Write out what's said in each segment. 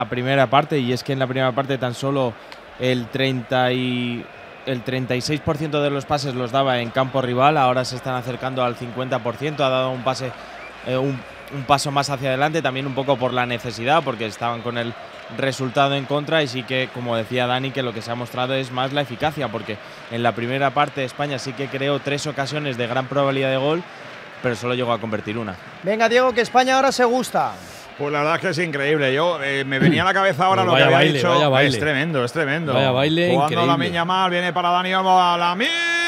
primera parte, y es que en la primera parte tan solo el 36% de los pases los daba en campo rival, ahora se están acercando al 50%, ha dado un paso más hacia adelante, también un poco por la necesidad, porque estaban con el resultado en contra, y sí que, como decía Dani, que lo que se ha mostrado es más la eficacia, porque en la primera parte España sí que creó 3 ocasiones de gran probabilidad de gol, pero solo llegó a convertir una. Venga, Diego, que España ahora se gusta. Pues la verdad es que es increíble. Yo me venía a la cabeza ahora lo que había dicho. Es tremendo, es tremendo. Vaya baile, jugando increíble. Lamine Yamal, viene para Dani Olmo, Lamine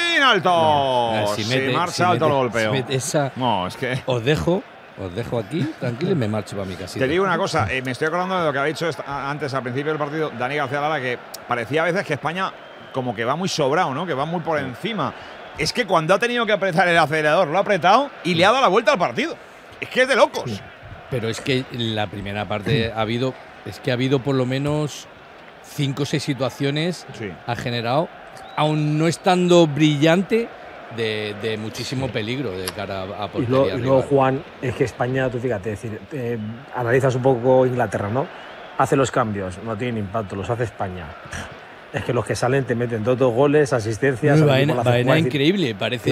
alto. Si marcha alto el golpeo. No, es que os dejo aquí tranquilo y me marcho para mi casa. Te digo una cosa, me estoy acordando de lo que había dicho antes al principio del partido Dani García Lara, que parecía a veces que España como que va muy sobrado, ¿no? Que va muy por encima. Es que cuando ha tenido que apretar el acelerador, lo ha apretado y le ha dado la vuelta al partido. Es que es de locos. Sí. Pero es que en la primera parte ha habido por lo menos 5 o 6 situaciones, ha generado, aún no estando brillante, de muchísimo peligro de cara a portería. Y luego, Juan, es que España, tú fíjate, es decir, analizas un poco Inglaterra, ¿no? Hace los cambios, no tienen impacto, los hace España. Es que los que salen te meten 2 goles, asistencias. Vaina increíble, parece.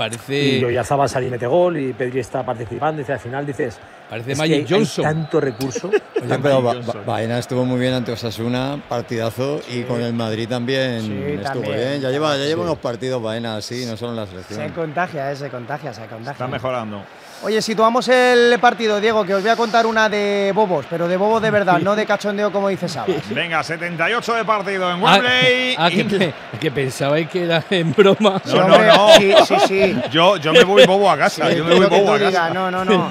Y Oyarzabal sale y mete gol, y Pedri está participando, y al final dices. Parece Magic Johnson. Hay tanto recurso. Oye, pero Baena estuvo muy bien ante Osasuna, partidazo, y con el Madrid también estuvo bien. Ya lleva unos partidos Baena así, no solo en la selección. Se contagia. Está mejorando. Oye, situamos el partido, Diego, que os voy a contar una de bobos, pero de bobos de verdad, no de cachondeo como dice Sabas. Venga, 78 de partido en Wembley. Que pensabais que era en broma. No. Sí. Yo me voy bobo a casa. Sí, yo me voy bobo a casa. No.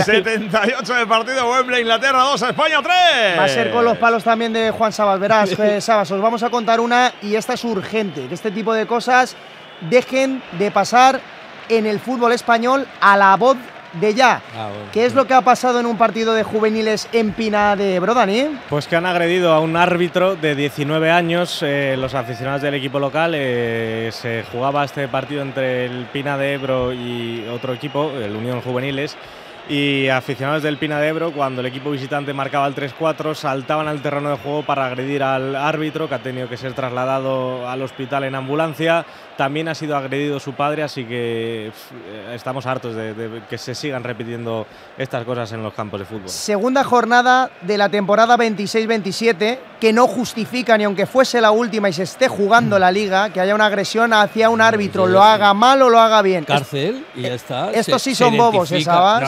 78 de partido, Wembley, Inglaterra 2, España 3. Va a ser con los palos también de Juan Sabas. Verás, Sabas, os vamos a contar una, y esta es urgente, que este tipo de cosas dejen de pasar en el fútbol español a la voz de ya. ¿Qué es lo que ha pasado en un partido de juveniles en Pina de Ebro, Dani? Pues que han agredido a un árbitro de 19 años, los aficionados del equipo local. Se jugaba este partido entre el Pina de Ebro y otro equipo, el Unión Juveniles, y aficionados del Pina de Ebro, cuando el equipo visitante marcaba el 3-4, saltaban al terreno de juego para agredir al árbitro, que ha tenido que ser trasladado al hospital en ambulancia. También ha sido agredido su padre, así que estamos hartos de que se sigan repitiendo estas cosas en los campos de fútbol. Segunda jornada de la temporada 26-27, que no justifica, ni aunque fuese la última y se esté jugando la liga, que haya una agresión hacia un árbitro, lo haga mal o lo haga bien. Cárcel y ya está. Estos sí son bobos, ¿sabes?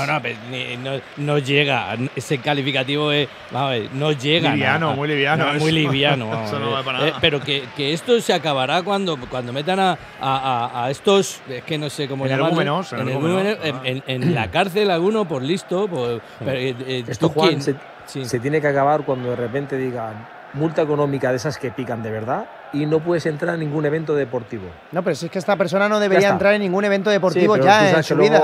No llega. Ese calificativo no llega. Liviano, muy liviano. Muy liviano. Eso no va para nada. Pero que esto se acabará cuando metan a estos, es que no sé cómo llamarlos. En la cárcel alguno por listo. Esto, Juan, se tiene que acabar cuando de repente digan multa económica de esas que pican de verdad y no puedes entrar en ningún evento deportivo. No, pero si es que esta persona no debería entrar en ningún evento deportivo ya en su vida.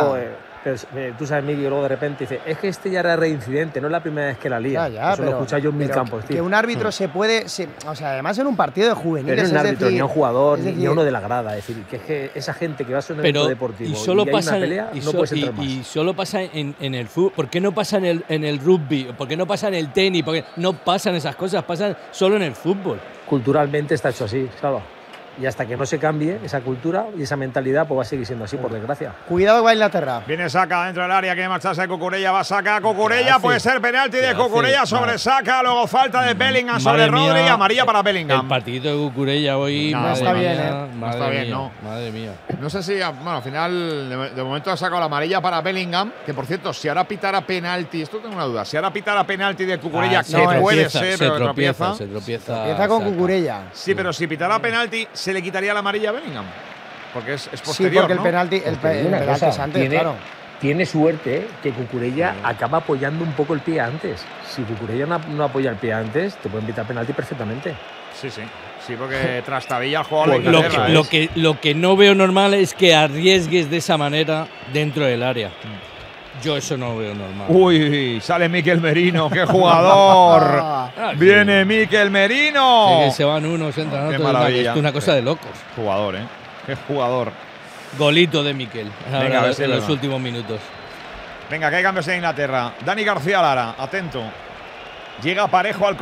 Tú sabes, Miguel, luego de repente dice, es que este ya era reincidente, no es la primera vez que la lía. Eso lo he escuchado yo en mil campos, tío. Que un árbitro se puede… o sea, además en un partido de juveniles… Pero no es un árbitro, ni un jugador, ni uno de la grada. Es decir, que es que esa gente que va a ser un evento deportivo y solo pasa, hay una pelea, no puedes entrar más. Y solo pasa en el fútbol. ¿Por qué no pasa en el rugby? ¿Por qué no pasa en el tenis? Porque no pasan esas cosas, pasan solo en el fútbol. Culturalmente está hecho así, claro. Y hasta que no se cambie esa cultura y esa mentalidad, pues va a seguir siendo así, por desgracia. Cuidado que va a Inglaterra. Viene Saka dentro del área, que marcharse Cucurella, va Saka, Cucurella, puede ser penalti de Cucurella sobre Saka, luego falta de Bellingham sobre Rodri, amarilla para Bellingham. El partidito de Cucurella hoy no está bien, no está bien, no. Madre mía. No sé si, al final, de momento ha sacado la amarilla para Bellingham, que por cierto, si ahora pitara penalti, esto tengo una duda, si ahora pitara penalti de Cucurella, que puede ser, pero tropieza. Se tropieza con Cucurella. Sí, pero si pitara penalti, se le quitaría la amarilla a Bellingham, porque es posterior. Sí, porque el penalti es antes, claro. Tiene suerte que Cucurella acaba apoyando un poco el pie antes. Si Cucurella no apoya el pie antes, te pueden pitar penalti perfectamente. Sí, porque trastabilla al jugador de Inglaterra. Lo que no veo normal es que arriesgues de esa manera dentro del área. Yo eso no lo veo normal. Uy, sale Mikel Merino, qué jugador. Viene Mikel Merino. Sí, que se van unos, entran otros. Maravilla. Es una cosa de locos. Jugador, qué jugador. Golito de Mikel. Venga, a ver si en los últimos minutos. Venga, que hay cambios en Inglaterra. Dani García Lara, atento. Llega parejo al